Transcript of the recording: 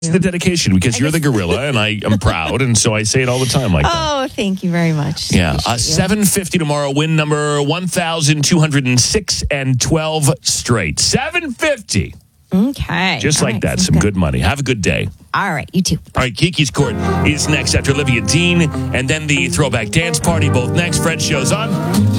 It's the dedication because you're the gorilla and I am proud. And so I say it all the time like that. Oh, thank you very much. Yeah. 750 tomorrow. Win number 1,206 and 12 straight. 750. Okay. Just like that. Some good money. Have a good day. All right. You too. All right. Kiki's Court is next after Olivia Dean and then the Throwback Dance Party. Both next. Fred shows on.